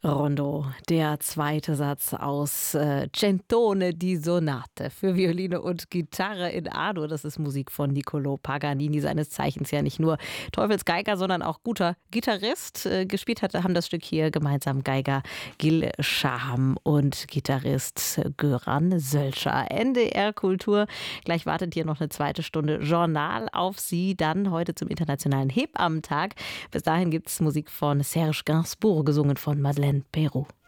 Rondo, der zweite Satz aus Centone di Sonate für Violine und Gitarre in A-Dur. Das ist Musik von Niccolò Paganini, seines Zeichens ja nicht nur Teufelsgeiger, sondern auch guter Gitarrist. Haben das Stück hier gemeinsam Geiger Gil Shaham und Gitarrist Göran Sölscher. NDR Kultur. Gleich wartet hier noch eine zweite Stunde Journal auf Sie. Dann heute zum Internationalen Hebammentag. Bis dahin gibt es Musik von Serge Gainsbourg, gesungen von Madeleine Peyroux.